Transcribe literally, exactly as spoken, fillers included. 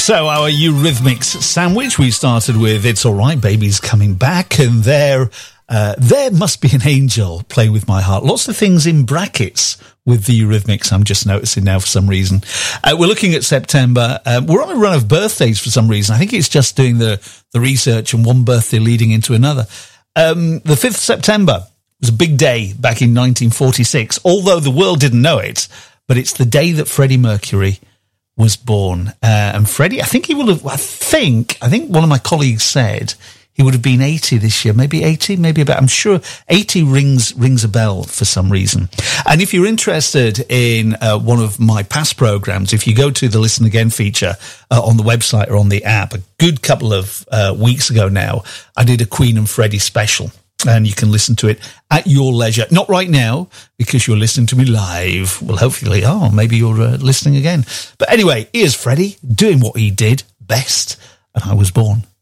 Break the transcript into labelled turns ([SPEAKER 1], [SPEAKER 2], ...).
[SPEAKER 1] So our Eurythmics sandwich, we started with It's Alright, Baby's Coming Back, and there, uh, there must be an angel playing with my heart. Lots of things in brackets with the Eurythmics, I'm just noticing now for some reason. Uh, we're looking at September. Um, we're on a run of birthdays for some reason. I think it's just doing the, the research and one birthday leading into another. Um, the fifth of September was a big day back in nineteen forty-six, although the world didn't know it, but it's the day that Freddie Mercury was born. Uh, and Freddie, I think he would have, I think, I think one of my colleagues said he would have been eighty this year, maybe eighty, maybe about, I'm sure eighty rings, rings a bell for some reason. And if you're interested in uh, one of my past programs, if you go to the Listen Again feature uh, on the website or on the app, a good couple of uh, weeks ago now, I did a Queen and Freddie special. And you can listen to it at your leisure. Not right now, because you're listening to me live. Well, hopefully, oh, maybe you're uh, listening again. But anyway, here's Freddie doing what he did best. And I was born.